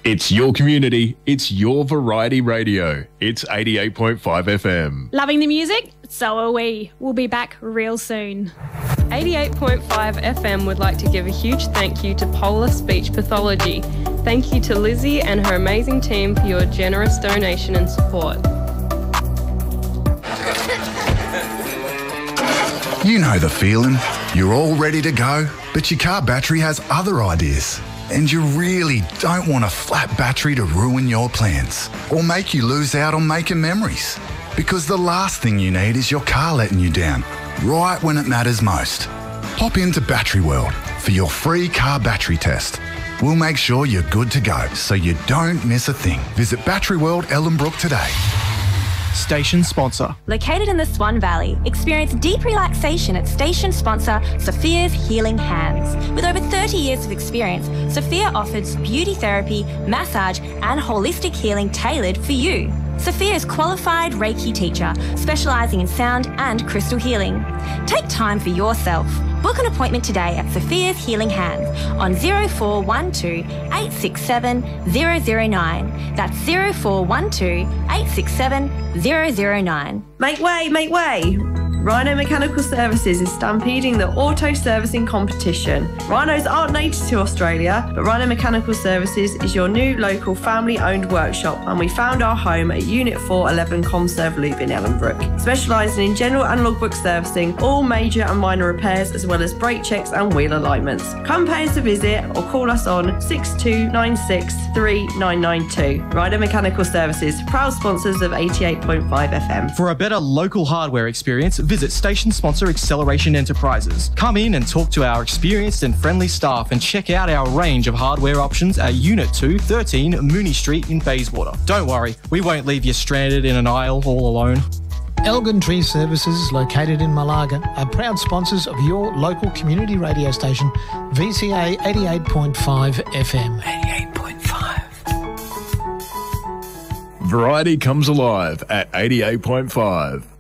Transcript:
It's your community. It's your variety radio. It's 88.5 FM. Loving the music? So are we. We'll be back real soon. 88.5 FM would like to give a huge thank you to Polar Speech Pathology. Thank you to Lizzie and her amazing team for your generous donation and support. You know the feeling. You're all ready to go, but your car battery has other ideas. And you really don't want a flat battery to ruin your plans or make you lose out on making memories. Because the last thing you need is your car letting you down, right when it matters most. Hop into Battery World for your free car battery test. We'll make sure you're good to go so you don't miss a thing. Visit Battery World Ellenbrook today. Station sponsor. Located in the Swan Valley, experience deep relaxation at station sponsor Sophia's Healing Hands. With over 30 years of experience, Sophia offers beauty therapy, massage and holistic healing tailored for you. Sophia is qualified Reiki teacher, specialising in sound and crystal healing. Take time for yourself. Book an appointment today at Sophia's Healing Hands on 0412 867 009. That's 0412 867 009. Make way, make way! Rhino Mechanical Services is stampeding the auto servicing competition. Rhinos aren't native to Australia, but Rhino Mechanical Services is your new local family-owned workshop, and we found our home at Unit 411 Comserve Loop in Ellenbrook, specialising in general and logbook servicing, all major and minor repairs, as well as brake checks and wheel alignments. Come pay us a visit or call us on 6296 3992. Rhino Mechanical Services, proud sponsors of 88.5 FM. For a better local hardware experience, visit station sponsor Acceleration Enterprises. Come in and talk to our experienced and friendly staff and check out our range of hardware options at Unit 2, 13 Mooney Street in Bayswater. Don't worry, we won't leave you stranded in an aisle all alone. Elgin Tree Services, located in Malaga, are proud sponsors of your local community radio station, VCA 88.5 FM. 88.5. Variety comes alive at 88.5.